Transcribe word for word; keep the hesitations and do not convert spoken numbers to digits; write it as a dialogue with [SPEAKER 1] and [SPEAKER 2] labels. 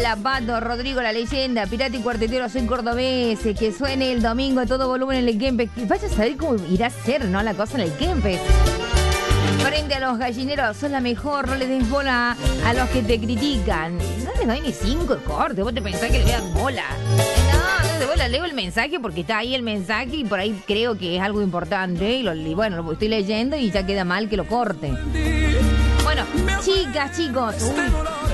[SPEAKER 1] Hola, Pato, Rodrigo, la leyenda, pirata y cuartetero, soy cordobés, que suene el domingo a todo volumen en el Kempes. Vaya a saber cómo irá a ser, ¿no? La cosa en el Kempes. Frente a los gallineros, sos la mejor, no le des bola a los que te critican. No les doy ni cinco de corte, vos te pensás que le vean bola. No, no de bola, leo el mensaje porque está ahí el mensaje y por ahí creo que es algo importante. Y, lo, y bueno, lo estoy leyendo y ya queda mal que lo corte. Bueno, chicas, chicos. Uy.